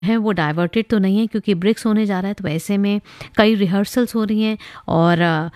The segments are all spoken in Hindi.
है वो डाइवर्टेड तो नहीं है, क्योंकि ब्रिक्स होने जा रहा है, तो ऐसे में कई रिहर्सल्स हो रही हैं और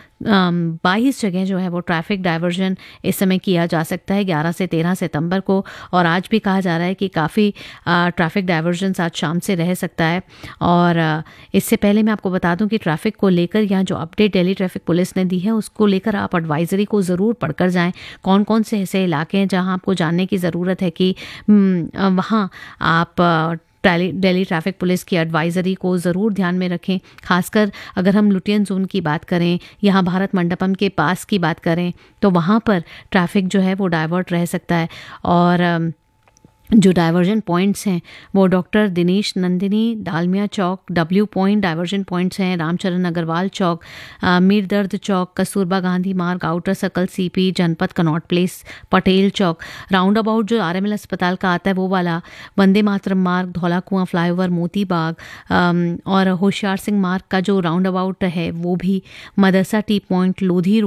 22 जगह जो है वो ट्रैफिक डाइवर्जन इस समय किया जा सकता है 11 से 13 सितंबर को। और आज भी कहा जा रहा है कि काफ़ी ट्रैफिक डाइवर्जन्स आज शाम से रह सकता है। और इससे पहले मैं आपको बता दूं कि ट्रैफिक को लेकर यहाँ जो अपडेट दिल्ली ट्रैफिक पुलिस ने दी है उसको लेकर आप एडवाइजरी को ज़रूर पढ़कर जाएं। कौन कौन से ऐसे इलाके हैं जहां आपको जानने की ज़रूरत है कि वहाँ आप दिल्ली ट्रैफिक पुलिस की एडवाइजरी को ज़रूर ध्यान में रखें। खासकर अगर हम लुटियन जोन की बात करें, यहाँ भारत मंडपम के पास की बात करें, तो वहाँ पर ट्रैफिक जो है वो डाइवर्ट रह सकता है। और जो डाइवर्जन पॉइंट्स हैं वो डॉक्टर दिनेश नंदिनी डालमिया चौक, डब्ल्यू पॉइंट डाइवर्जन पॉइंट्स हैं, रामचरण अग्रवाल चौक, मीर दर्द चौक, कस्तूरबा गांधी मार्ग, आउटर सर्कल सीपी, जनपद Connaught place, Patel Chowk, round about जो आरएमएल अस्पताल का आता है वो वाला, वंदे मातरम मार्ग, धौला कुआं फ्लाईओवर, मोती बाग, और होशियार सिंह मार्ग का जो राउंड अबाउट है वो भी, मदरसा टी पॉइंट,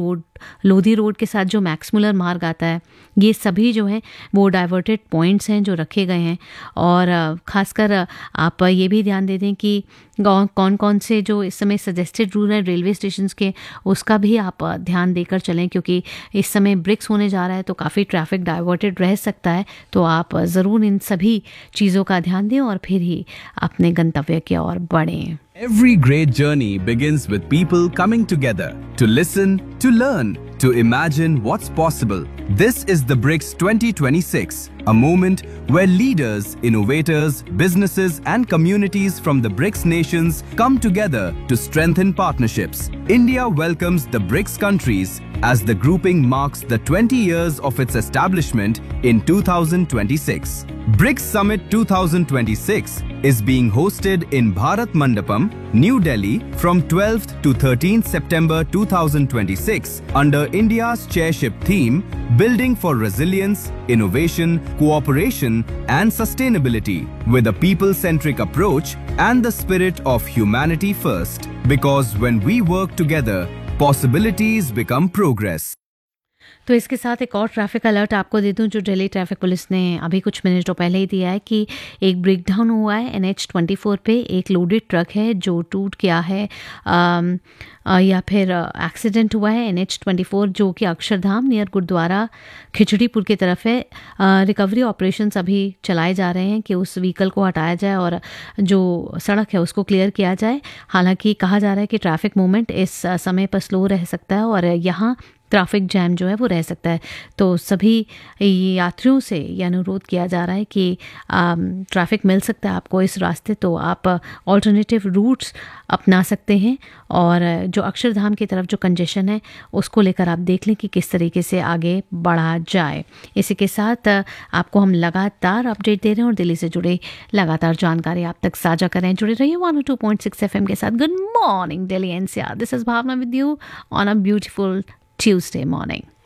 लोधी रोड के साथ जो मैक्स मुलर मार्ग आता है, ये सभी जो हैं वो डाइवर्टेड पॉइंट्स हैं जो रखे गए हैं। और ख़ासकर आप ये भी ध्यान दे दें कि कौन कौन से जो इस समय सजेस्टेड रूट हैं रेलवे स्टेशंस के, उसका भी आप ध्यान देकर चलें, क्योंकि इस समय ब्रिक्स होने जा रहा है तो काफ़ी ट्रैफिक डाइवर्टेड रह सकता है। तो आप ज़रूर इन सभी चीज़ों का ध्यान दें और फिर ही अपने गंतव्य की ओर बढ़ें। Every great journey begins with people coming together to listen, to learn, to imagine what's possible. This is the BRICS 2026, a moment where leaders, innovators, businesses and communities from the BRICS nations come together to strengthen partnerships. India welcomes the BRICS countries as the grouping marks the 20 years of its establishment in 2026. BRICS Summit 2026 is being hosted in Bharat Mandapam, New Delhi from 12th to 13th September 2026 under India's chairship theme Building for Resilience, Innovation, Cooperation and Sustainability with a people-centric approach and the spirit of humanity first. Because when we work together, possibilities become progress. तो इसके साथ एक और ट्रैफिक अलर्ट आपको दे दूं जो दिल्ली ट्रैफिक पुलिस ने अभी कुछ मिनटों पहले ही दिया है कि एक ब्रेकडाउन हुआ है NH24 पे। एक लोडेड ट्रक है जो टूट गया है या फिर एक्सीडेंट हुआ है NH24 जो कि अक्षरधाम नियर गुरुद्वारा खिचड़ीपुर की तरफ है। रिकवरी ऑपरेशंस अभी चलाए जा रहे हैं कि उस व्हीकल को हटाया जाए और जो सड़क है उसको क्लियर किया जाए। हालांकि कहा जा रहा है कि ट्रैफिक मूवमेंट इस समय पर स्लो रह सकता है और यहाँ ट्रैफिक जैम जो है वो रह सकता है। तो सभी यात्रियों से ये अनुरोध किया जा रहा है कि ट्रैफिक मिल सकता है आपको इस रास्ते, तो आप ऑल्टरनेटिव रूट्स अपना सकते हैं। और जो अक्षरधाम की तरफ जो कंजेशन है उसको लेकर आप देख लें कि किस तरीके से आगे बढ़ा जाए। इसी के साथ आपको हम लगातार अपडेट दे रहे हैं और दिल्ली से जुड़े लगातार जानकारी आप तक साझा करें। जुड़े रहिए 102.6 FM के साथ। Good morning Delhi NCR, this is Bhavna with you on a beautiful Tuesday morning.